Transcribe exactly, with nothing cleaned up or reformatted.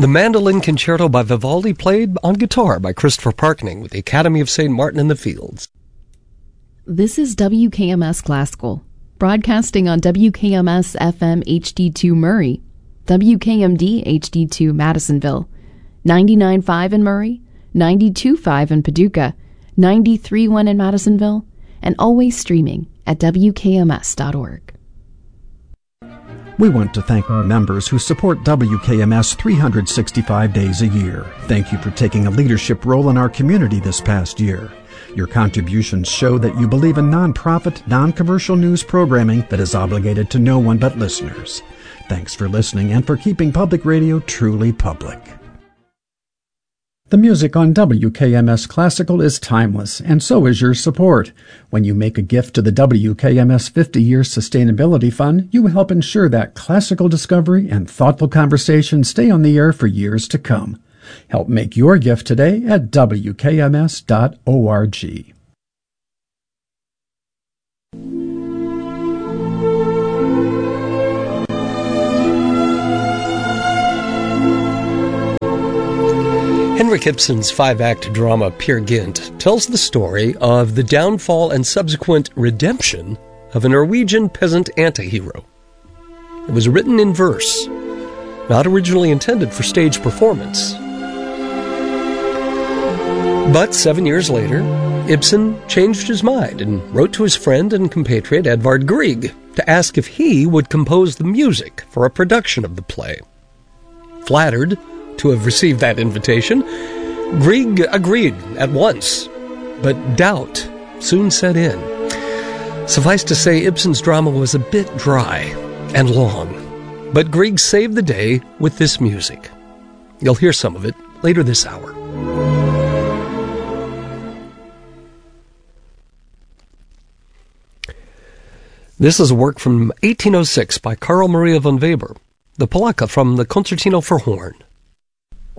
The Mandolin Concerto by Vivaldi, played on guitar by Christopher Parkening with the Academy of Saint Martin in the Fields. This is W K M S Classical, broadcasting on W K M S F M H D two Murray, W K M D H D two Madisonville, ninety-nine point five in Murray, ninety-two point five in Paducah, ninety-three point one in Madisonville, and always streaming at W K M S dot org. We want to thank our members who support W K M S three hundred sixty-five days a year. Thank you for taking a leadership role in our community this past year. Your contributions show that you believe in nonprofit, non-commercial news programming that is obligated to no one but listeners. Thanks for listening and for keeping public radio truly public. The music on W K M S Classical is timeless, and so is your support. When you make a gift to the W K M S fifty-year Sustainability Fund, you help ensure that classical discovery and thoughtful conversation stay on the air for years to come. Help make your gift today at W K M S dot org. Henrik Ibsen's five-act drama Peer Gynt tells the story of the downfall and subsequent redemption of a Norwegian peasant anti-hero. It was written in verse, not originally intended for stage performance. But seven years later, Ibsen changed his mind and wrote to his friend and compatriot Edvard Grieg to ask if he would compose the music for a production of the play. Flattered to have received that invitation, Grieg agreed at once, but doubt soon set in. Suffice to say, Ibsen's drama was a bit dry and long, but Grieg saved the day with this music. You'll hear some of it later this hour. This is a work from eighteen oh six by Carl Maria von Weber, the polka from the Concertino for Horn.